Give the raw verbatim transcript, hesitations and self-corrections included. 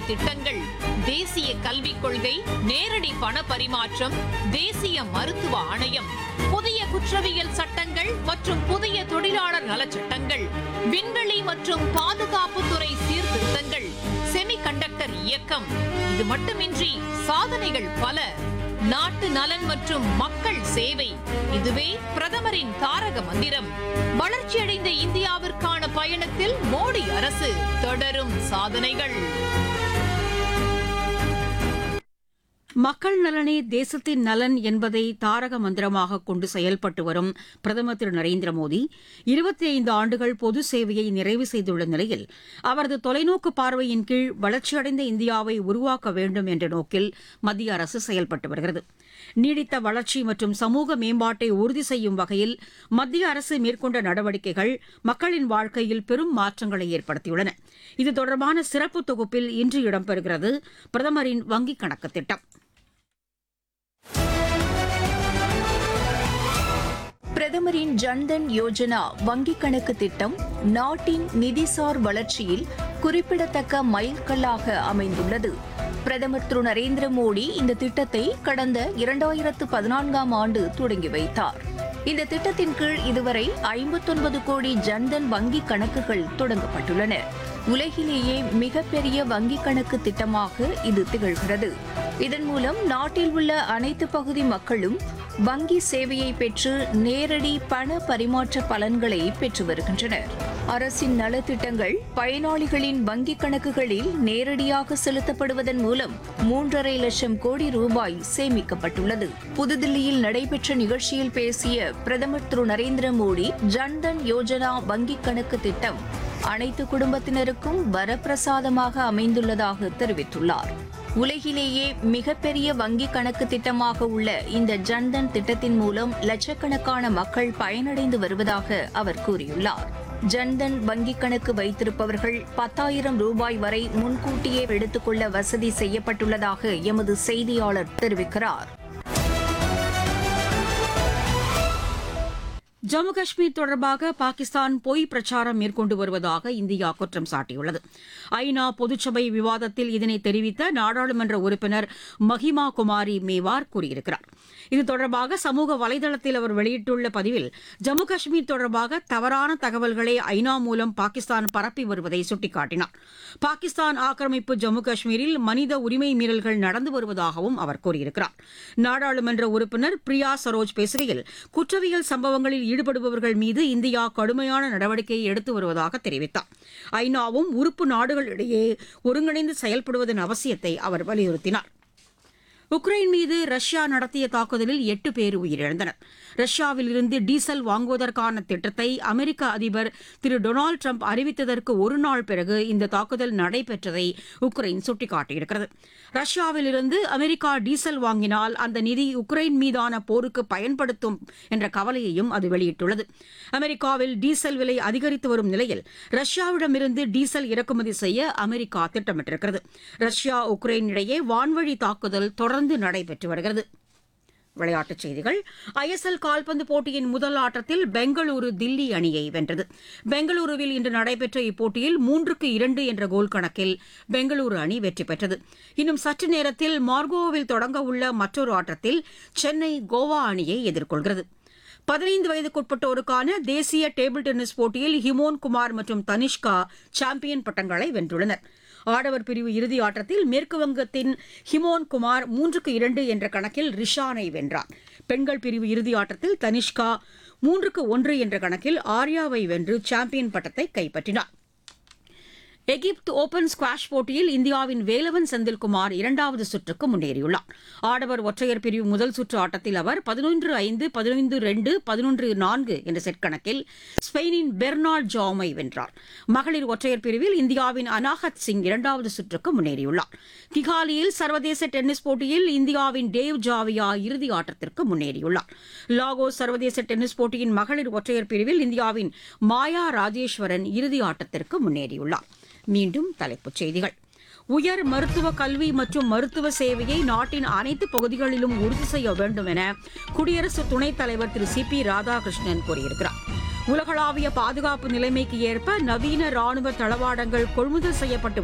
திட்டங்கள், தேசிய கல்விக் கொள்கை, நேரடி பண பரிமாற்றம், தேசிய மருத்துவ ஆணையம், புதிய குற்றவியல் சட்டங்கள் மற்றும் புதிய தொழிலாளர் நலச் சட்டங்கள், விண்வெளி மற்றும் பாதுகாப்புத்துறை சீர்திருத்தங்கள், செமிகண்டக்டர் இயக்கம். இது மட்டுமின்றி சாதனைகள் பல. நாட்டு நலன் மற்றும் மக்கள் சேவை, இதுவே பிரதமரின் தாரக மந்திரம். வளர்ச்சியடைந்த இந்தியாவிற்கான பயணத்தில் மோடி அரசு, தொடரும் சாதனைகள். மக்கள் நலனே தேசத்தின் நலன் என்பதை தாரக மந்திரமாக கொண்டு செயல்பட்டு வரும் பிரதமர் திரு நரேந்திர மோடி இருபத்தி ஐந்து ஆண்டுகள் பொது சேவையை நிறைவு செய்துள்ள நிலையில் அவரது தொலைநோக்கு பார்வையின் கீழ் வளர்ச்சியடைந்த இந்தியாவை உருவாக்க வேண்டும் என்ற நோக்கில் மத்திய அரசு செயல்பட்டு வருகிறது. நீடித்த வளர்ச்சி மற்றும் சமூக மேம்பாட்டை உறுதி செய்யும் வகையில் மத்திய அரசு மேற்கொண்ட நடவடிக்கைகள் மக்களின் வாழ்க்கையில் பெரும் மாற்றங்களை ஏற்படுத்தியுள்ளன. இது தொடர்பான சிறப்பு தொகுப்பில் இன்று இடம்பெறுகிறது பிரதமரின் வங்கிக் கணக்கு திட்டம். பிரதமரின் ஜன்தன் யோஜனா வங்கிக் கணக்கு திட்டம் நாட்டின் நிதிசார் வளர்ச்சியில் குறிப்பிடத்தக்க மைல்கல்லாக அமைந்துள்ளது. பிரதமர் திரு நரேந்திர மோடி இந்த திட்டத்தை கடந்த இரண்டாயிரத்து பதினான்காம் ஆண்டு தொடங்கி வைத்தார். இந்த திட்டத்தின் கீழ் இதுவரை ஐம்பத்தொன்பது கோடி ஜன்தன் வங்கிக் கணக்குகள் தொடங்கப்பட்டுள்ளன. உலகிலேயே மிகப்பெரிய வங்கிக் கணக்கு திட்டமாக இது திகழ்கிறது. இதன் மூலம் நாட்டில் உள்ள அனைத்து பகுதி மக்களும் வங்கி சேவையை பெற்று நேரடி பண பரிமாற்ற பலன்களை பெற்று வருகின்றனர். அரசின் நலத்திட்டங்கள் பயனாளிகளின் வங்கிக் கணக்குகளில் நேரடியாக செலுத்தப்படுவதன் மூலம் மூன்றரை லட்சம் கோடி ரூபாய் சேமிக்கப்பட்டுள்ளது. புதுதில்லியில் நடைபெற்ற நிகழ்ச்சியில் பேசிய பிரதமர் திரு நரேந்திர மோடி, ஜன்தன் யோஜனா வங்கிக் கணக்கு திட்டம் அனைத்து குடும்பத்தினருக்கும் வரப்பிரசாதமாக அமைந்துள்ளதாக தெரிவித்துள்ளார். உலகிலேயே மிகப்பெரிய வங்கிக் கணக்கு திட்டமாக உள்ள இந்த ஜன்தன் திட்டத்தின் மூலம் லட்சக்கணக்கான மக்கள் பயனடைந்து வருவதாக அவர் கூறியுள்ளார். ஜன்தன் வங்கிக் கணக்கு வைத்திருப்பவர்கள் பத்தாயிரம் ரூபாய் வரை முன்கூட்டியே எடுத்துக்கொள்ள வசதி செய்யப்பட்டுள்ளதாக எமது செய்தியாளர் தெரிவிக்கிறார். ஜம்மு காஷ்மீர் தொடர்பாக பாகிஸ்தான் பொய் பிரச்சாரம் மேற்கொண்டு வருவதாக இந்தியா குற்றம் சாட்டியுள்ளது. ஐநா பொதுச்சபை விவாதத்தில் இதனை தெரிவித்த நாடாளுமன்ற உறுப்பினர் மஹிமா குமாரி மேவார் கூறியிருக்கிறார். இது தொடர்பாக சமூக வலைதளத்தில் அவர் வெளியிட்டுள்ள பதிவில், ஜம்மு காஷ்மீர் தொடர்பாக தவறான தகவல்களை ஐநா மூலம் பாகிஸ்தான் பரப்பி வருவதை சுட்டிக்காட்டினார். பாகிஸ்தான் ஆக்கிரமிப்பு ஜம்மு காஷ்மீரில் மனித உரிமை மீறல்கள் நடந்து வருவதாகவும் அவர் கூறியிருக்கிறார். நாடாளுமன்ற உறுப்பினர் பிரியா சரோஜ் பேசுகையில், குற்றவியல் சம்பவங்களில் ஈடுபடுபவர்கள் மீது இந்தியா கடுமையான நடவடிக்கையை எடுத்து வருவதாக தெரிவித்தார். ஐநாவும் உறுப்பு நாடுகளிடையே ஒருங்கிணைந்து செயல்படுவதன் அவசியத்தை அவர் வலியுறுத்தினார். உக்ரைன் மீது ரஷ்யா நடத்திய தாக்குதலில் எட்டு பேர் உயிரிழந்தனர். ரஷ்யாவில் இருந்து டீசல் வாங்குவதற்கான திட்டத்தை அமெரிக்க அதிபர் திரு டொனால்டு டிரம்ப் அறிவித்ததற்கு ஒரு நாள் பிறகு இந்த தாக்குதல் நடைபெற்றதை உக்ரைன் சுட்டிக்காட்டியிருக்கிறது. ரஷ்யாவில் இருந்து அமெரிக்கா டீசல் வாங்கினால் அந்த நிதி உக்ரைன் மீதான போருக்கு பயன்படுத்தும் என்ற கவலையையும் அது வெளியிட்டுள்ளது. அமெரிக்காவில் டீசல் விலை அதிகரித்து வரும் நிலையில் ரஷ்யாவிடமிருந்து டீசல் இறக்குமதி செய்ய அமெரிக்கா திட்டமிட்டிருக்கிறது. ரஷ்யா உக்ரைன் இடையே வான்வழி தாக்குதல் தொடர்ந்து நடைபெற்று வருகிறது. விளையாட்டுச் செய்திகள். ஐ எஸ் எல் கால்பந்து போட்டியின் முதல் ஆட்டத்தில் பெங்களூரு தில்லி அணியை வென்றது. பெங்களூருவில் இன்று நடைபெற்ற இப்போட்டியில் மூன்றுக்கு இரண்டு என்ற கோல் கணக்கில் பெங்களூரு அணி வெற்றி பெற்றது. இன்னும் சற்று நேரத்தில் மார்கோவில் தொடங்க உள்ள மற்றொரு ஆட்டத்தில் சென்னை கோவா அணியை எதிர்கொள்கிறது. பதினைந்து வயதுக்குட்பட்டோருக்கான தேசிய டேபிள் டென்னிஸ் போட்டியில் ஹிமோன் குமார் மற்றும் தனிஷ்கா சாம்பியன் பட்டங்களை வென்றுள்ளனர். ஆடவர் பிரிவு இறுதி ஆட்டத்தில் மேற்குவங்கத்தின் ஹிமோன் குமார் மூன்றுக்கு இரண்டு என்ற கணக்கில் ரிஷானை வென்றார். பெண்கள் பிரிவு இறுதி ஆட்டத்தில் தனிஷ்கா மூன்றுக்கு ஒன்று என்ற கணக்கில் ஆர்யாவை வென்று சாம்பியன் பட்டத்தை கைப்பற்றினார். எகிப்து ஓபன் ஸ்குவாஷ் போட்டியில் இந்தியாவின் வேலவன் செந்தில்குமார் இரண்டாவது சுற்றுக்கு முன்னேறியுள்ளார். ஆடவர் ஒற்றையர் பிரிவு முதல் சுற்று ஆட்டத்தில் அவர் பதினொன்று ஐந்து, பதினைந்து இரண்டு, பதினொன்று நான்கு என்ற செட் கணக்கில் ஸ்பெயினின் பெர்னார்ட் ஜாமை வென்றார். மகளிர் ஒற்றையர் பிரிவில் இந்தியாவின் அனாஹத் சிங் இரண்டாவது சுற்றுக்கு முன்னேறியுள்ளார். கிகாலியில் சர்வதேச டென்னிஸ் போட்டியில் இந்தியாவின் டேவ் ஜாவியா இறுதி ஆட்டத்திற்கு முன்னேறியுள்ளார். லாகோஸ் சர்வதேச டென்னிஸ் போட்டியின் மகளிர் ஒற்றையர் பிரிவில் இந்தியாவின் மாயா ராஜேஸ்வரன் இறுதி ஆட்டத்திற்கு முன்னேறியுள்ளார். மீண்டும் தலைப்புச் செய்திகள். உயர் மருத்துவ கல்வி மற்றும் மருத்துவ சேவையை நாட்டின் அனைத்து பகுதிகளிலும் உறுதி செய்ய வேண்டும் என குடியரசு துணைத் தலைவர் திரு சி பி ராதாகிருஷ்ணன் கூறியிருக்கிறார். உலகளாவிய பாதுகாப்பு நிலைமைக்கு ஏற்ப நவீன ராணுவ தளவாடங்கள் கொள்முதல் செய்யப்பட்டு